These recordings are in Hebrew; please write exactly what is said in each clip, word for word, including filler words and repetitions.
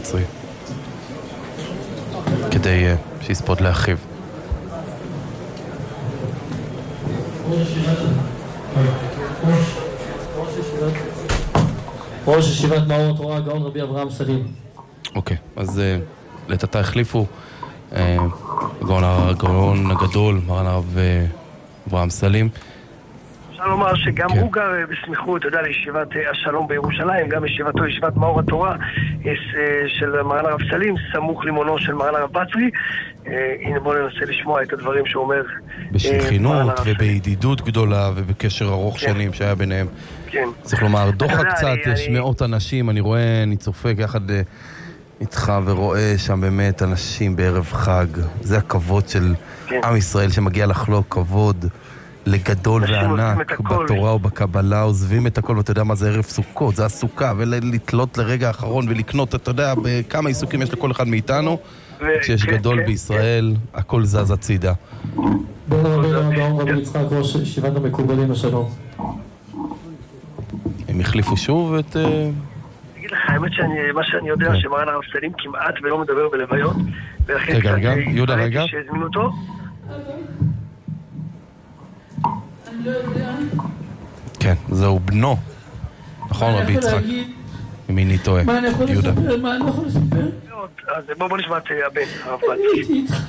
הבצרי כדי uh, שיספוד לאחיו. ראש ישיבת מאור התורה הגאון רבי אברהם סלים. אוקיי, אז uh, לתתה החליפו uh, הגאון, הגאון הגדול מרן הרב uh, אברהם סלים. אפשר לומר שגם כן. הוא גר בסמיכות, אתה יודע, לישיבת השלום בירושלים, גם ישיבתו, ישיבת מאור התורה של מרן הרב סלים, סמוך לימונו של מרן הרב בצרי. הנה בואו ננסה לשמוע את הדברים שהוא אומר. בשכנות ובידידות גדולה ובקשר ארוך כן. שנים שהיה ביניהם. כן. צריך לומר, דוחה קצת, אני, יש אני... מאות אנשים, אני רואה, אני צופה יחד איתך ורואה שם באמת אנשים בערב חג. זה הכבוד של כן. עם ישראל שמגיע לחלוק כבוד לגדול וענק בתורה ובקבלה, עוזבים את הכל, ואתה יודע מה זה ערב סוכות, זה הסוכה, ולתלות לרגע האחרון ולקנות, אתה יודע, בכמה עיסוקים יש לכל אחד מאיתנו, כשיש גדול בישראל, הכל זז הצידה. בן רבי הגאון רבי יצחק ראש ישיבת המקובלים השלום. הם החליפו שוב את... אני אגיד לך, האמת שמה שאני יודע שמרן הרב סלים כמעט ולא מדבר בלוויות, ולכן רגע, רגע, יהודה רגע. שהזמינו אותו. כן, זהו בנו. נכון, רבי יצחק. אם איני טועה. מה אני יכול לספר? מה אני יכול לספר? אז בואו נשמע את הבן, הרב בצרי. אני הייתי איתך.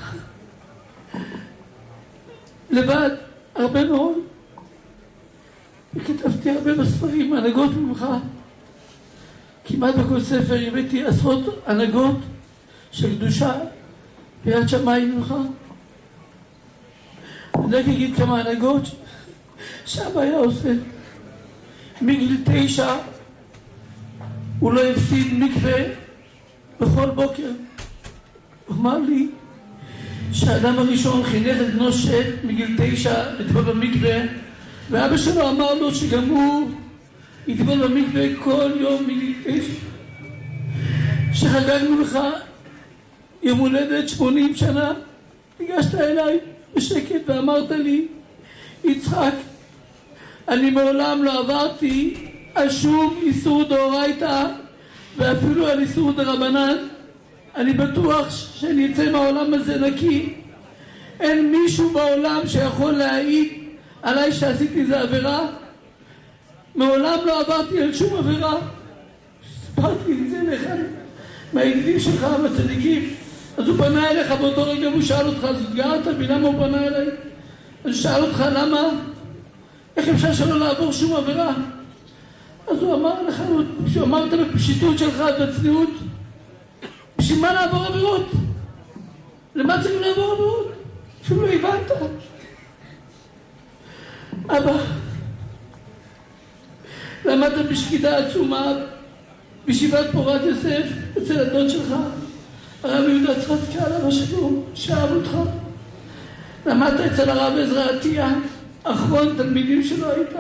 לבד, הרבה מאוד. וכתבתי הרבה בספרים, הנהגות ממך. כמעט בכל ספר הבאתי עשרות הנהגות של קדושה ביד שמיים ממך. אני רק אגיד כמה הנהגות שאבא היה עושה. מגיל תשע הוא לא הפסיד מקווה בכל בוקר. הוא אמר לי שהאדם הראשון חינך את בנו שט מגיל תשע לטבול במקווה, ואבא שלו אמר לו שגם הוא יטבול במקווה כל יום מגיל תשע. שחגגנו לך יום הולדת שמונים שנה, ניגשת אליי בשקט ואמרת לי, יצחק, אני מעולם לא עברתי על שום איסור דאורייתא ואפילו על איסור דרבנן. אני בטוח שאני אצא מהעולם הזה נקי. אין מישהו בעולם שיכול להעיד עליי שעשיתי איזה עבירה. מעולם לא עברתי על שום עבירה. ספרתי את זה לאחד מהידידים שלך, מהצדיקים. אז הוא פנה אליך באותו רגע והוא שאל אותך, אז התגרת בי למה הוא פנה אליי? אז הוא שאל אותך למה? איך אפשר שלא לעבור שום עבירה? אז הוא אמר לך, כשהוא אמרת בפשיטות שלך, בצניעות, בשביל מה לעבור עבירות? למה צריך לעבור עבירות? אפילו לא הבנת. אבא, למדת בשקידה עצומה בישיבת פורת יוסף אצל הדוד שלך, הרב יהודה צחקה עליו השלום, שאהב אותך. למדת אצל הרב עזרא עטיה, אחרון תלמידים שלו הייתה.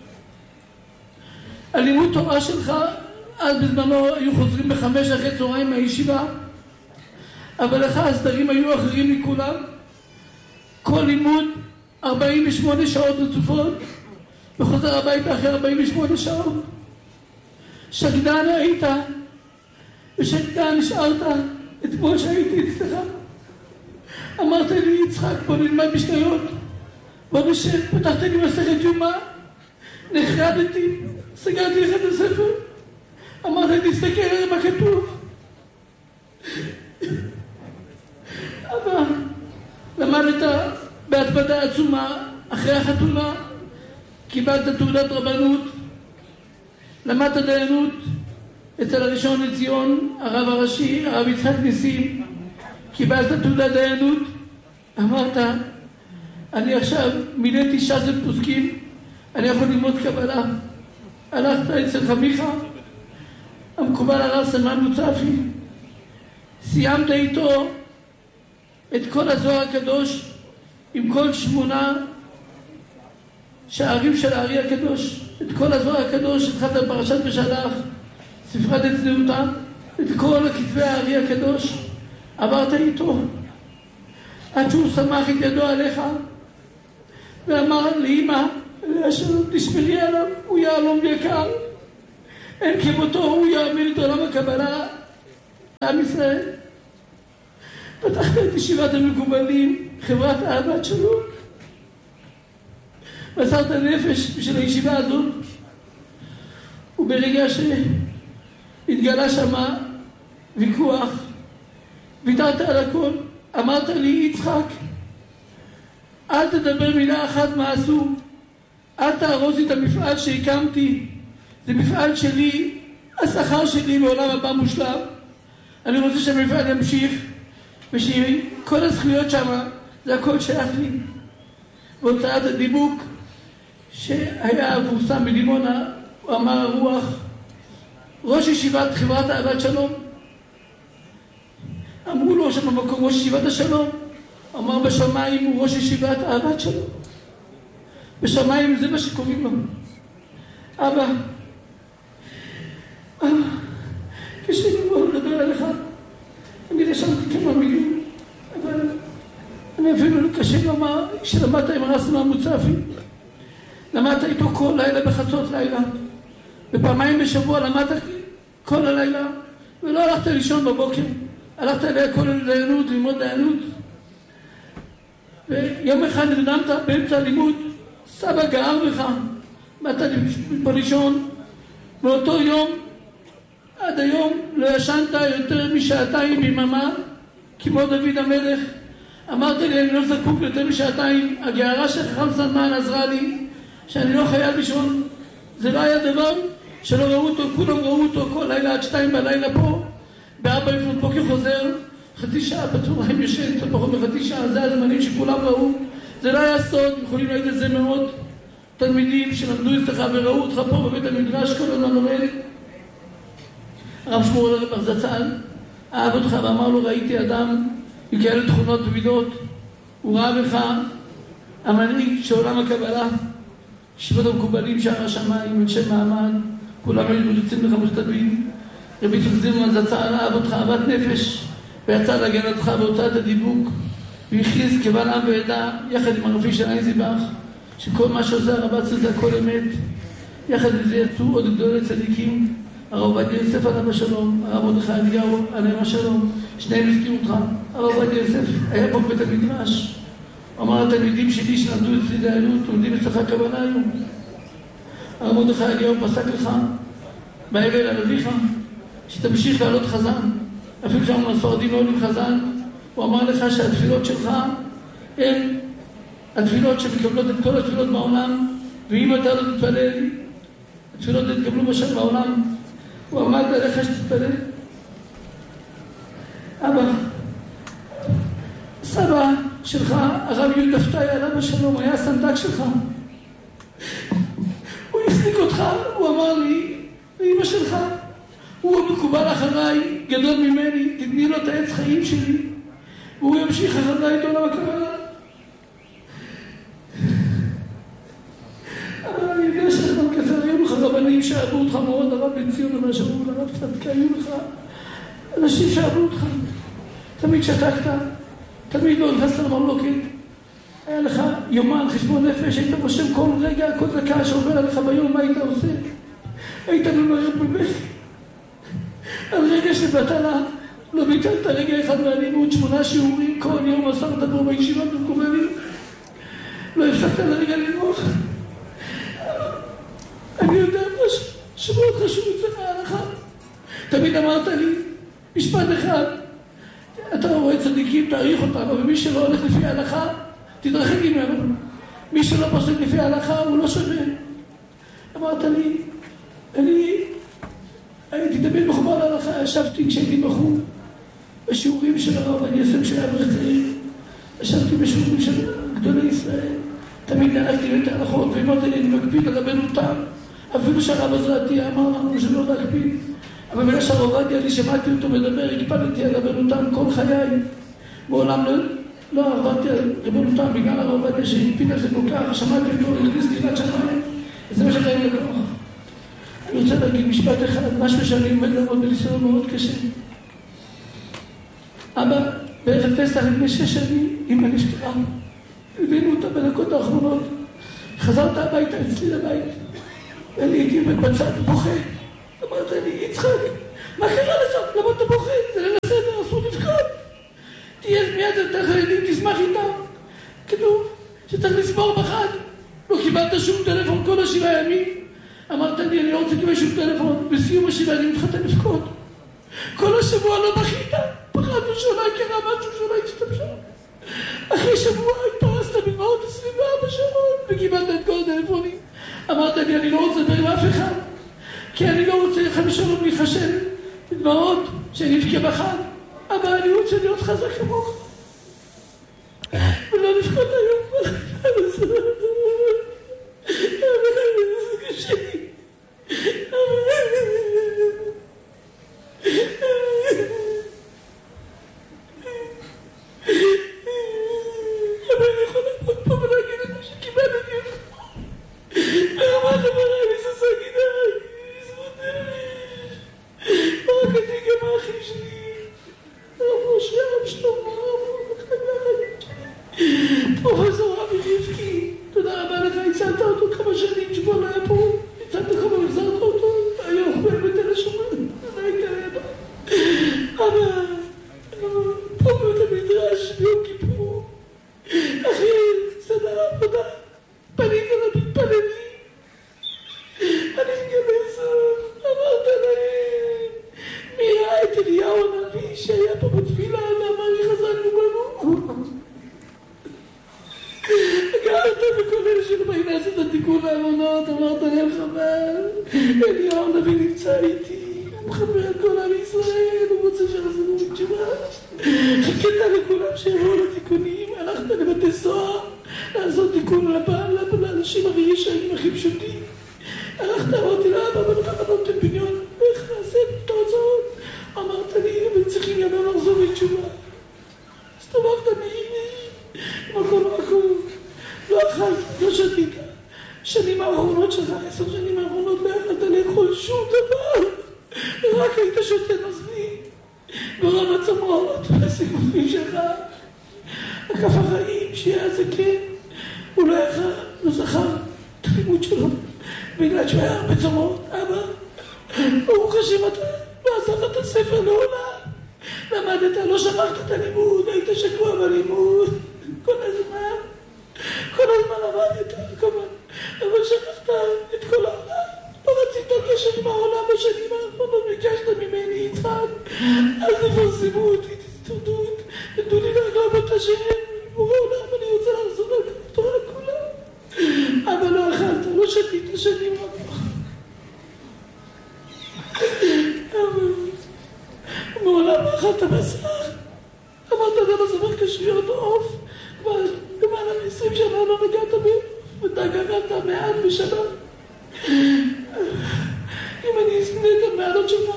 הלימוד תורה שלך, אז בזמנו היו חוזרים בחמש אחרי צהריים מהישיבה, אבל לך הסדרים היו אחרים מכולם. כל לימוד ארבעים ושמונה שעות רצופות, וחוזר הביתה אחרי ארבעים ושמונה שעות. שקדן היית, ושקדן נשארת. אתמול שהייתי אצלך, אמרת לי, יצחק, בוא נלמד משניות, בוא נשב, פתחת לי מסכת יומא, נחרדתי, סגרתי לך את הספר, אמרת לי, תסתכל על מה כתוב. אבל למדת בהתמדה עצומה, אחרי החתונה, קיבלת תעודת רבנות, למדת דיינות אצל הראשון לציון, הרב הראשי, הרב יצחק ניסים, קיבלת תעודת דיינות, אמרת, אני עכשיו מילאתי ש"ס פוסקים, אני יכול ללמוד קבלה. הלכת אצל חמיך, המקובל הרב סלמן מוצפי, סיימת איתו את כל הזוהר הקדוש עם כל שמונה שערים של הארי הקדוש, את כל הזוהר הקדוש, התחלת בפרשת בשלח, ספרת הצניעותה, את כל כתבי הארי הקדוש, עברת איתו, עד שהוא שמח את ידו עליך, ואמר לאמא, להשם תשמרי עליו, הוא יעלום יקר, אין כמותו, הוא יעמיד את עולם הקבלה, עם ישראל. פתחת את ישיבת המקובלים, חברת אהבת שלום. מסרת נפש בשביל הישיבה הזאת. וברגע שהתגלה שמה ויכוח, ויתרת על הכל, אמרת לי, יצחק, אל תדבר מילה אחת מה עשו, אל תהרוס את המפעל שהקמתי, זה מפעל שלי, השכר שלי בעולם הבא מושלם, אני רוצה שהמפעל ימשיך, ושכל הזכויות שם, זה הכל שייך לי. והוצאת הדיבוק שהיה פורסם בדימונה, הוא אמר הרוח, ראש ישיבת חברת אהבת שלום, אמרו לו שם במקום ראש ישיבת השלום, אמר בשמיים הוא ראש ישיבת אהבת שלום. בשמיים זה מה שקוראים לו. אבא, אבא, קשה לי מאוד לדבר עליך. אני רשמתי כמה מילים, אבל אני אפילו קשה לומר שלמדת עם הרסנו המוצפי. למדת איתו כל לילה בחצות לילה. ופעמיים בשבוע למדת כל הלילה, ולא הלכת לישון בבוקר. הלכת אליה כל דיינות, ללמוד דיינות. ויום אחד נרדמת באמצע הלימוד, סבא גער בך, באת בראשון, באותו יום, עד היום לא ישנת יותר משעתיים ביממה, כמו דוד המלך. אמרת לי, אני לא זקוק יותר משעתיים, הגערה של חכם סלמן עזרה לי, שאני לא חייב לישון. זה לא היה דבר שלא ראו אותו, כולם ראו אותו כל לילה עד שתיים בלילה פה, בארבע לפנות בוקר חוזר, חצי שעה בצהריים ישן, קצת פחות מחצי שעה, זה הזמנים שכולם ראו. זה לא היה סוד, יכולים להגיד את זה מאוד תלמידים שלמדו אצלך וראו אותך פה בבית המדרש כל הזמן לומד. הרב שמואל בר זצ"ל אהב אותך ואמר לו, ראיתי אדם עם כאלה תכונות ומידות, הוא ראה בך המנהיג של עולם הקבלה, ישיבות המקובלים, שער השמיים, אנשי מעמד, כולם היו מריצים לך מכתבים. רבי יצחק זילמן זצ"ל אהב אותך אהבת נפש, ויצא להגנתך בהוצאת הדיבוק, והכריז קבל עם ועדה, יחד עם הרבי של אייזנבך, שכל מה שעושה הרב"צ זה הכל אמת. יחד עם זה יצאו עוד גדולי צדיקים, הרב עובדיה יוסף עליו השלום, הרב מרדכי אליהו עליהם השלום, שניהם הזכירו אותך. הרב עובדיה יוסף היה פה בבית המדרש, אמר לתלמידים שלי שלמדו אצלי דיינות, לומדים אצלך קבלה היום. הרב מרדכי אליהו פסק לך בערב על אביך שתמשיך לעלות חזן, אפילו שם הספרדים לא עולים חזן. הוא אמר לך שהתפילות שלך הן התפילות שמקבלות את כל התפילות בעולם, ואם אתה לא תתפלל, התפילות יתקבלו בשם בעולם. הוא עמד עליך שתתפלל. אבא, סבא שלך, הרב יהודה דפתאי עליו השלום, היה הסנדק שלך. הוא הפסיק אותך, הוא אמר לי, לאמא שלך, הוא מקובל אחריי, גדול ממני, תתני לו את העץ חיים שלי, והוא ימשיך אחריי את עולם הקבלה. אבל אני יודע שאתם כזה, היו לך רבנים שאהבו אותך מאוד, הרב בן ציון והשבוע, הרב צדקה, היו לך אנשים שאהבו אותך. תמיד שתקת, תמיד לא נכנסת לממלוקת. היה לך יומן, חשבון נפש, היית רושם כל רגע, כל דקה שעובר עליך ביום, מה היית עושה? היית לא יום בבך. על רגע שבטלה, לא ביטלת רגע אחד מהלימוד, שמונה שיעורים, כל יום עשרת בו בישיבות מקובלים. לא הפסקת לרגע ללמוד. אני יודע משהו שמאוד חשוב אצלך ההלכה. תמיד אמרת לי, משפט אחד, אתה רואה צדיקים, תעריך אותם, אבל מי שלא הולך לפי ההלכה, תתרחק ממנו. מי שלא פוסק לפי ההלכה, הוא לא שווה. אמרת לי, אני הייתי תמיד מחובר להלכה, ישבתי כשהייתי בחור, בשיעורים של הרב, אני אעשה כשהיה אברך צעיר, ישבתי בשיעורים של גדולי ישראל, תמיד נהגתי את ההלכות, ואמרתי לי, אני מקפיד על רבנותם, אפילו שהרב עזרתי אמר לנו שלא להקפיד, אבל בגלל שהרב עובדיה, אני שמעתי אותו מדבר, הקפדתי על רבנותם כל חיי, בעולם לא, לא עברתי על רבנותם, בגלל הרב עובדיה שהקפיד על זה כל כך, שמעתי אותו, הכניס תפילת שמיים, וזה מה שחיים לקרוא. אני רוצה להגיד משפט אחד, משהו שאני עומד לעבוד בניסיון מאוד קשה. אבא, בערב פסח לפני שש שנים, אמא נפטרה. הבאנו אותה בדקות האחרונות. חזרת הביתה, אצלי לבית. ואני הייתי בצד בוכה. אמרת לי, יצחק, מה קרה לך? למה אתה בוכה? זה ליל הסדר, אסור לבכות. תהיה מיד את החיילים, תשמח איתם. כתוב שצריך לסבור בחג. לא קיבלת שום טלפון כל השבעה ימים. אמרת לי, אני לא רוצה לקבל שום טלפון. בסיום השבעה אני מתחתן לבכות. כל השבוע לא בכית. פחדנו שאולי קרה משהו שאולי השתמשה. אחרי שבוע התפרסת בדמעות עשרים וארבע שעות וקיבלת את כל הטלפונים. אמרת לי, אני לא רוצה לדבר עם אף אחד, כי אני לא רוצה חמישה לא להיחשב בדמעות שנבכה בחג. אבל אני רוצה להיות חזק כמוך. ולא לבכות היום. אבל זה קשה לי. אבל אני יכול לעמוד פה ולהגיד את מה שקיבלתי אותך. הרמת המראה מססה גידי, מסמודש. רק אני גם האחים שלי. הרב ראשי, הרב שלמה, הרב מחתגי. פרופסור רבי רבקי, תודה רבה לך, הצלת אותו כמה שנים שכבר לא היה פה. הצלת לך והחזרת אותו. היום הוא באמת אלה שומעים. זה היה כאלה. אבל, פה בית המדרש ביום כיפור. אחי, סדר עבודה. פנית אליו, מתפללים. אני מגלה זאת. אמרת להם, מי ראה את אליהו הנביא שהיה פה בתפילה, ואמר לי חזקנו בנו. גרת בכל אלה שלו באים לעשות את התיקון לאמונות, אמרת להם חבל. אליהו הנביא נמצא איתי. הוא מחבר את כל עם ישראל, הוא רוצה שחזרו בתשובה. חיכית לכולם שיבואו לתיקונים, הלכת לבתי סוהר, לעשות תיקון לאנשים הכי ישרים, הכי פשוטים. הלכת, אמרתי לאבא, אבל ככה נותן בניון, איך נעשה את ההוצאות? אמרת לי, הם צריכים ידע לחזור בתשובה. הסתובבת מעיני, מקום מקום, לא אכלת, לא שתית. שנים האחרונות שלך, עשר שנים האחרונות, לא יכלת לאכול שום דבר. רק היית שותה נוזלי. ברמת צמרות, לסיכופים שלך. הכף החיים, שיהיה זקן, הוא לא יכל, לא זכר את הלימוד שלו. בגלל שהוא היה הרבה צמרות, אבא, ברוך השם אתה לא עזרת את הספר לעולם. למדת, לא שכחת את הלימוד, היית שקוע בלימוד. כל הזמן, כל הזמן למדת, כמובן. אבל שכחת את כל העולם. לא רצית קשר עם העולם בשנים האחרונות, ביקשת ממני, יצחק. אל תפרסמו אותי, תסתודות, תדעו לי להגלב את השם. בורא עולם, אני רוצה לחזור לתורה לכולם. אבל לא אכלת, לא שתית שנים רבות. אבל מעולם לא אכלת בשר. אמרת גם הזמר כשריות עוף, אבל למעלה מ-עשרים שנה לא נגעת בעוף, ואתה גרעת מעט בשנה. אם אני אסנה את המעלות שלך,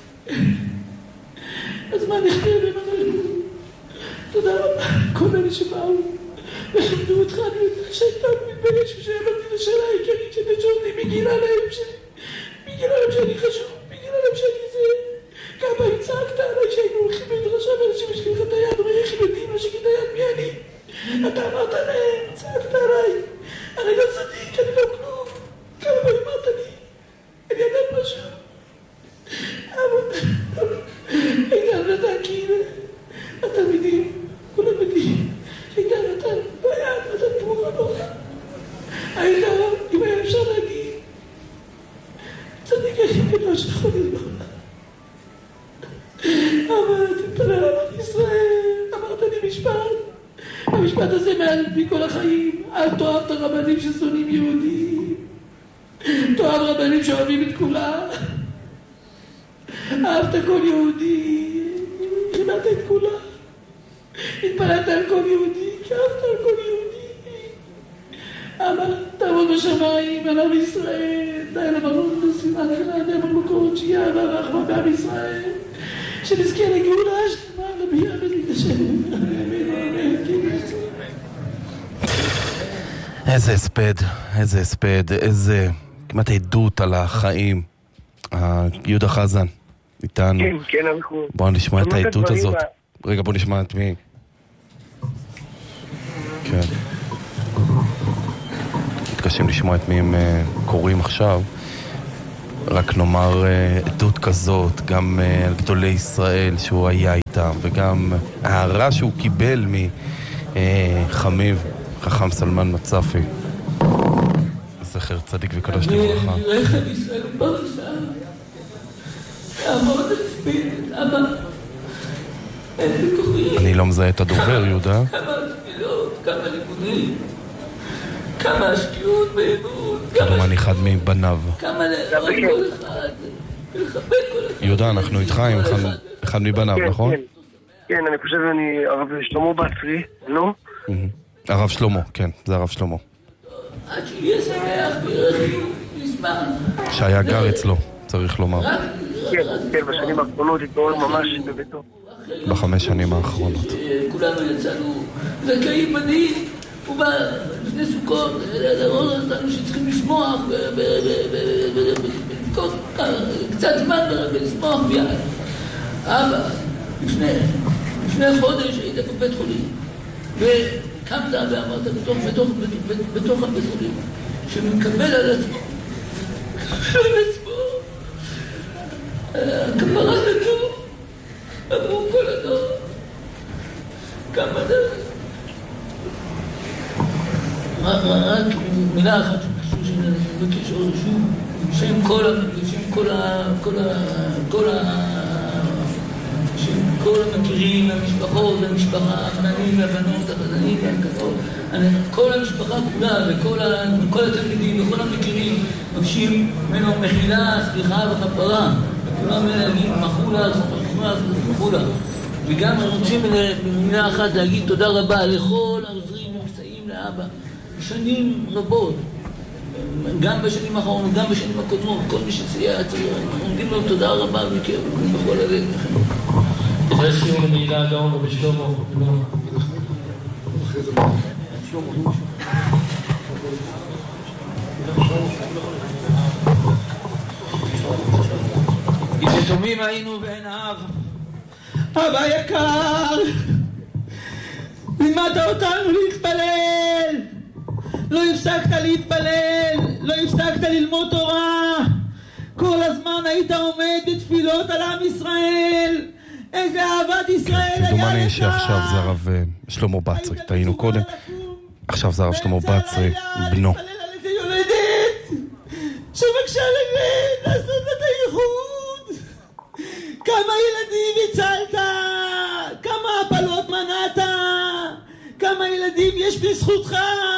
אז מה נכתב במנו? תודה רבה, כל אלה שבאו וכיבדו אותך, אני יודע שהייתה מתבייש ושאמרתי לשאלה העיקרית שתשאול לי מגיל הלב שלי, מגיל הלב שאני חשוב, מגיל הלב שאני זה. כמה הצעקת עליי שהיינו הולכים בדרשה ואנשים משכים לך את היד, אומר איך יודעים לא שכית היד, מי אני? אתה אמרת להם, צעקת עליי, אני לא צדיק, אני לא כלום. כמה פעמים אמרת לי, אני יודעת משהו. אבל הייתה נתן כאילו, התלמידים, כולם יודעים, הייתה נתן ביד, נתן תמורה נורא. הייתה, אם היה אפשר להגיד, צדיק הכי גדול שיכול להיות. אבל תתפלל על ישראל, אמרת לי משפט. המשפט הזה מעל בי כל החיים. אל תאהב את הרבנים ששונאים יהודים. תאהב רבנים שאוהבים את כולם. אהבת כל יהודי, חיבדת את כולם. התפללת על כל יהודי, כאהבת על כל יהודי. אבל תעמוד בשמיים על עם ישראל, די למרון לסימן אחד, אמר מקורות שיהיה והרחמה בעם ישראל. שנזכה לגאולה השלמה לביאה בנית השם. איזה הספד, איזה הספד, איזה כמעט עדות על החיים. יהודה חזן, איתנו. כן, כן, אנחנו... בואו נשמע את העדות הזאת. רגע, בואו נשמע את מי. כן. מתקשים לשמוע את מי הם קוראים עכשיו. רק נאמר עדות כזאת, גם על גדולי ישראל שהוא היה איתם, וגם הערה שהוא קיבל מחמיב, חכם סלמן מצפי. זכר צדיק וקדוש לברכה. אני רכב ישראל פרשה, לעמוד על תפיל, אבא, אין לי כוחי. אני לא מזהה את הדובר, יהודה. כמה תפילות, כמה לימודים, כמה השקיעות באמון. כדומן אחד מבניו. כמה לאהוב כל אחד, לחבק כל אחד. יהודה, אנחנו איתך עם אחד מבניו, נכון? כן, אני חושב אני הרב שלמה בצרי, לא? הרב שלמה, כן, זה הרב שלמה. עד שיהיה שמח בירחי, נשמע. שהיה גר אצלו, צריך לומר. כן, כן, בשנים האחרונות התנועה ממש בביתו. בחמש שנים האחרונות. כולנו יצאנו זכאים בנים, הוא בא לפני סוכות, לראות אותנו שצריכים לשמוח ולבכות קצת זמן ולשמוח ביד. אבא, לפני חודש היית בבית חולים וקמת ואמרת בתוך הבית חולים שמקבל על עצמו על עצמו כפרה לדור עבור כל הדור כמה דרך רק מילה אחת שאני מבקש עוד שוב בשם כל בשם כל כל המכירים, המשפחות, המשפחה, הבנים והבנות, הבנים והבנות, כל המשפחה כולה וכל התלמידים וכל המכירים מבקשים ממנו מחילה, סליחה וכפרה. וכולם להגיד מחולה, מחולה. וגם רוצים במילה אחת להגיד תודה רבה לכל העוזרים ומסייעים לאבא. שנים רבות, גם בשנים האחרונות, גם בשנים הקודמות, כל מי שסייע, אנחנו אומרים לו תודה רבה מכיר בכל הלב. אחרי סיום הנעילה הגאון רבי שלמה יתומים היינו ואין אב. אבא יקר, לימדת אותנו להתפלל, לא הפסקת להתפלל, לא הפסקת ללמוד תורה, כל הזמן היית עומד בתפילות על עם ישראל. איזה אהבת ישראל היה לך. כדומני שעכשיו זה הרב שלמה בצרי, טעינו קודם, עכשיו זה הרב שלמה בצרי, בנו. שבקשה לבן לעשות את הייחוד. כמה ילדים הצלת, כמה הפלות מנעת, כמה ילדים יש בזכותך.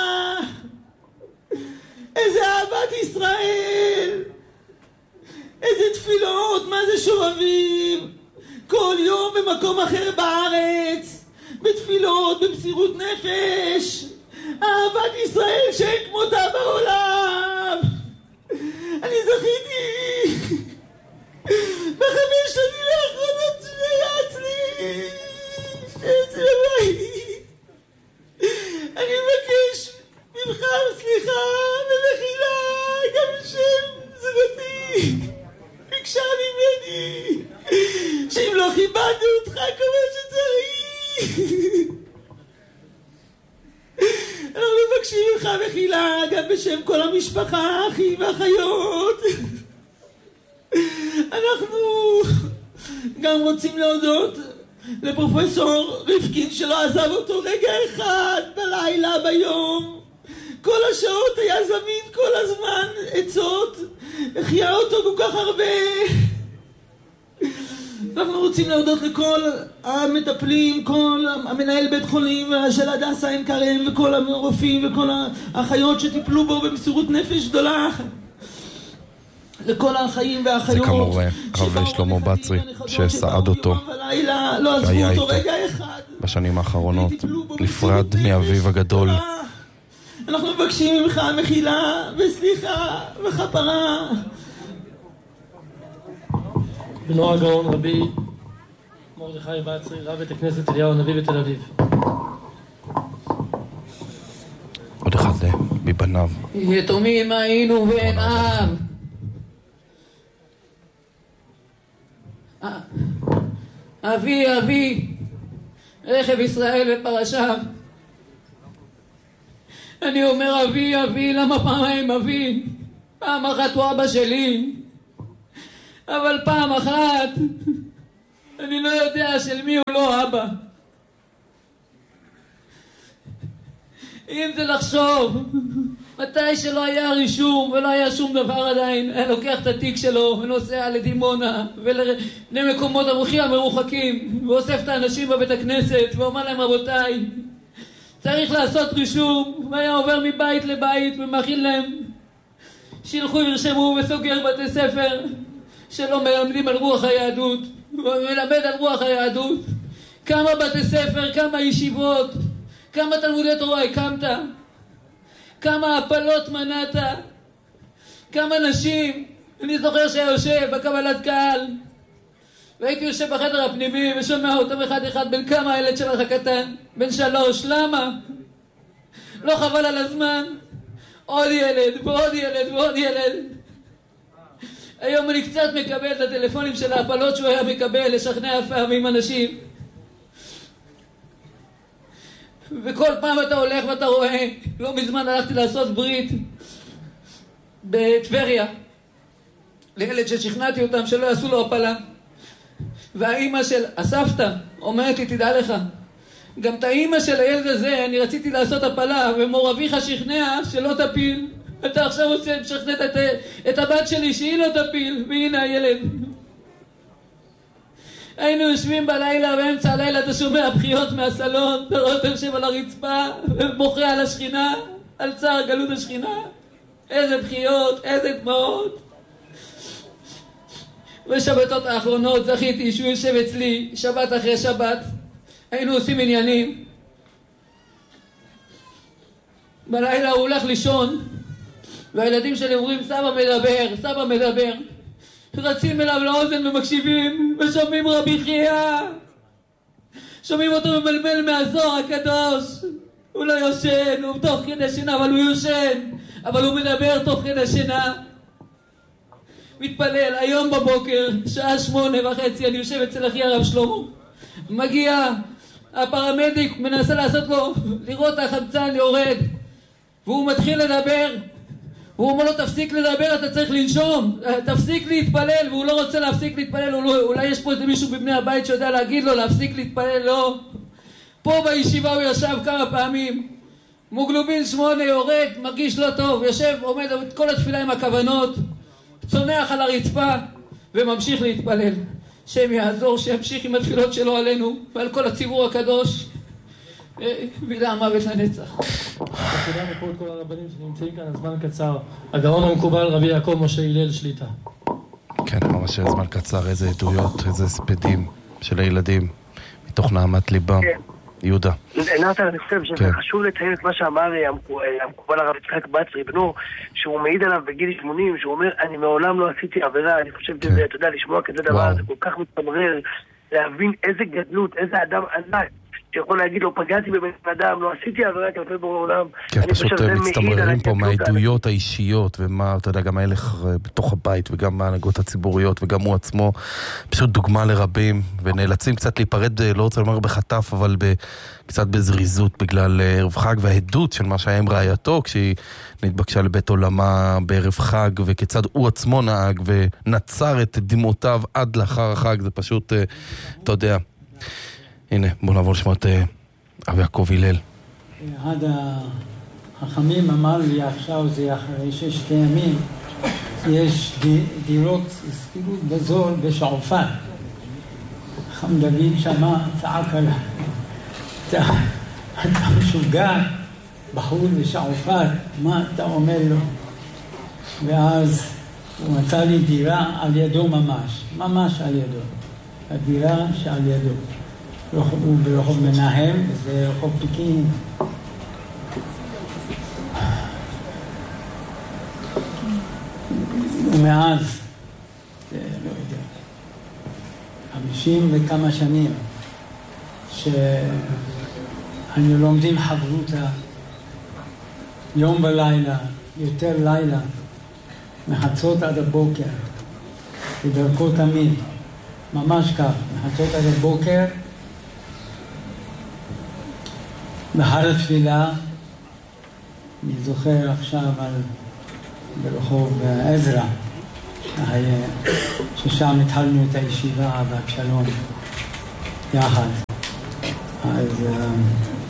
איזה אהבת ישראל, איזה תפילות, מה זה שובבים. כל יום במקום אחר בארץ, בתפילות, במסירות נפש, אהבת ישראל שאין כמותה בעולם. אני זכיתי בחמש שנים האחרונות שהיה אצלי, אצלי בבית. אני מבקש ממך סליחה ומחילה גם בשם זוגתי. ביקשה ממני שאם לא כיבדנו אותך כמו שצריך, אנחנו מבקשים ממך מחילה גם בשם כל המשפחה, האחים והאחיות. אנחנו גם רוצים להודות לפרופסור רפקין שלא עזב אותו רגע אחד בלילה, ביום. כל השעות היה זמין כל הזמן, עצות, החיה אותו כל כך הרבה. אנחנו רוצים להודות לכל המטפלים, כל המנהל בית חולים של הדסה עין כרם וכל הרופאים וכל האחיות שטיפלו בו במסירות נפש גדולה. לכל האחים והאחיות. זה כמובן הרב שלמה בצרי שסעד אותו, שהיה איתו בשנים האחרונות, נפרד מאביו הגדול. אנחנו מבקשים ממך מחילה וסליחה וכפרה. בנו הגאון רבי מרדכי בצרי, רב בית הכנסת אליהו הנביא בתל אביב. עוד אחד מבניו. יתומים היינו ואין אב. אבי אבי רכב ישראל בפרשיו. אני אומר אבי אבי, למה פעמיים אבי? פעם אחת הוא אבא שלי, אבל פעם אחת אני לא יודע של מי הוא לא אבא. אם זה לחשוב, מתי שלא היה רישום ולא היה שום דבר עדיין, היה לוקח את התיק שלו ונוסע לדימונה ולבני מקומות המוחים המרוחקים ואוסף את האנשים בבית הכנסת ואומר להם, רבותיי, צריך לעשות רישום, והיה עובר מבית לבית ומכין להם שילכו ירשמו וסוגר בתי ספר שלא מלמדים על רוח היהדות, ומלמד על רוח היהדות. כמה בתי ספר, כמה ישיבות, כמה תלמודי תורה הקמת, כמה הפלות מנעת, כמה נשים. אני זוכר שהיה יושב בקבלת קהל והייתי יושב בחדר הפנימי ושומע אותם אחד אחד, בן כמה הילד שלך הקטן? בן שלוש. למה? לא חבל על הזמן? עוד ילד ועוד ילד ועוד ילד. היום אני קצת מקבל את הטלפונים של ההפלות שהוא היה מקבל לשכנע פעמים אנשים, וכל פעם אתה הולך ואתה רואה. לא מזמן הלכתי לעשות ברית בטבריה לילד ששכנעתי אותם שלא יעשו לו הפלה, והאימא של הסבתא אומרת לי, תדע לך, גם את האימא של הילד הזה אני רציתי לעשות הפלה ומור אביך שכנע שלא תפיל. אתה עכשיו עושה משכנעת את, את הבת שלי שהיא לא תפיל, והנה הילד. היינו יושבים בלילה, באמצע הלילה אתה שומע בחיות מהסלון, אתה רואה אתה יושב על הרצפה ובוכה על השכינה, על צער גלות השכינה. איזה בחיות, איזה דמעות. בשבתות האחרונות זכיתי שהוא יושב אצלי שבת אחרי שבת, היינו עושים עניינים. בלילה הוא הולך לישון והילדים שלי אומרים, סבא מדבר, סבא מדבר. רצים אליו לאוזן ומקשיבים ושומעים רבי חייא, שומעים אותו מבלבל מהזוהר הקדוש. הוא לא יושן, הוא תוך כדי שינה, אבל הוא יושן, אבל הוא מדבר תוך כדי שינה. מתפלל. היום בבוקר שעה שמונה וחצי אני יושב אצל אחי הרב שלמה, מגיע הפרמדיק, מנסה לעשות לו לראות החמצן יורד, והוא מתחיל לדבר. הוא אומר לו, תפסיק לדבר, אתה צריך לנשום, תפסיק להתפלל. והוא לא רוצה להפסיק להתפלל. אולי יש פה איזה מישהו בבני הבית שיודע להגיד לו להפסיק להתפלל. לא. פה בישיבה הוא ישב כמה פעמים, מוגלובין שמונה יורד, מרגיש לא טוב, יושב, עומד את כל התפילה עם הכוונות, צונח על הרצפה וממשיך להתפלל. שם יעזור, שימשיך עם התפילות שלו עלינו ועל כל הציבור הקדוש, וידע המוות לנצח. תודה לפה את כל הרבנים שנמצאים כאן. הזמן קצר. הגאון המקובל רבי יעקב משה הלל שליטה. כן, ממש זמן קצר. איזה עדויות, איזה ספדים של הילדים מתוך נעמת ליבם. יהודה. נתן, אני חושב שזה חשוב לציין את מה שאמר המקובל הרב יצחק בצרי בנו, שהוא מעיד עליו בגיל שמונים, שהוא אומר, אני מעולם לא עשיתי עבירה. אני חושב שזה, אתה יודע, לשמוע כזה דבר, זה כל כך מתמרר, להבין איזה גדלות, איזה אדם ענק שיכול להגיד, לא פגעתי בבן אדם, לא עשיתי עבירה כלפי בורא עולם. כן, פשוט מצטמררים פה מהעדויות האישיות, ומה, אתה יודע, גם ההלך בתוך הבית, וגם מההנהגות הציבוריות, וגם הוא עצמו, פשוט דוגמה לרבים, ונאלצים קצת להיפרד, לא רוצה לומר בחטף, אבל קצת בזריזות, בגלל ערב חג, והעדות של מה שהיה עם רעייתו, כשהיא נתבקשה לבית עולמה בערב חג, וכיצד הוא עצמו נהג, ונצר את דמעותיו עד לאחר החג. זה פשוט, אתה יודע, הנה, בואו נעבור לשמוע את אבי יעקב הלל. אחד החכמים אמר לי עכשיו, זה אחרי ששת ימים, יש דירות שכירות בזול בשועפאט. חכם דוד שמע, צעק עליו, אתה משוגע, בחור בשועפאט, מה אתה אומר לו? ואז הוא מצא לי דירה על ידו ממש, ממש על ידו. הדירה שעל ידו. הוא ברחוב מנחם, זה רחוב פקיעין. ומאז, לא יודע, חמישים וכמה שנים, שאנו לומדים חברותה, יום ולילה, יותר לילה, מחצות עד הבוקר, בדרכו תמיד, ממש כך, מחצות עד הבוקר, בהר התפילה. אני זוכר עכשיו על ברחוב עזרא, ששם התחלנו את הישיבה באבשלום יחד. אז